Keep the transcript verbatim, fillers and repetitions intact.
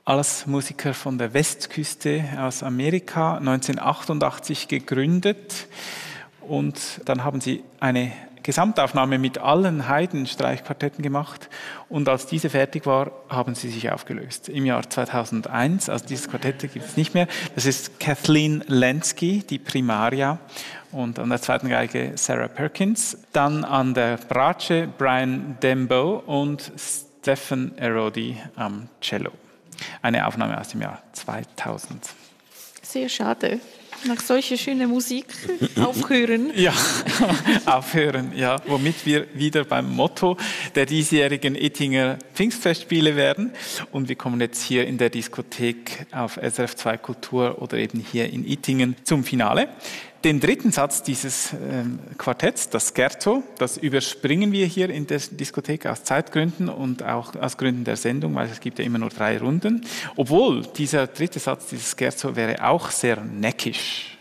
Alles Musiker von der Westküste aus Amerika, neunzehnhundertachtundachtzig gegründet. Und dann haben sie eine Gesamtaufnahme mit allen Haydn-Streichquartetten gemacht. Und als diese fertig war, haben sie sich aufgelöst. Im Jahr zweitausendeins, also dieses Quartett gibt es nicht mehr. Das ist Kathleen Lansky, die Primaria. Und an der zweiten Geige Sarah Perkins. Dann an der Bratsche Brian Dembo und Stephen Erodi am Cello. Eine Aufnahme aus dem Jahr zweitausend. Sehr schade. Nach solcher schöner Musik aufhören. Ja, aufhören, ja. Womit wir wieder beim Motto der diesjährigen Ittinger Pfingstfestspiele werden. Und wir kommen jetzt hier in der Diskothek auf S R F zwei Kultur oder eben hier in Ittingen zum Finale. Den dritten Satz dieses ähm, Quartetts, das Scherzo, das überspringen wir hier in der Diskothek aus Zeitgründen und auch aus Gründen der Sendung, weil es gibt ja immer nur drei Runden. Obwohl dieser dritte Satz, dieses Scherzo, wäre auch sehr neckisch.